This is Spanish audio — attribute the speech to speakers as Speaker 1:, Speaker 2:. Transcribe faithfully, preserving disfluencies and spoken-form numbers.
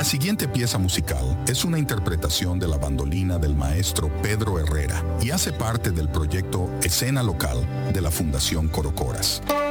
Speaker 1: siguiente pieza musical es una interpretación de la bandolina del maestro Pedro Herrera y hace parte del proyecto Escena Local de la Fundación Corocoras.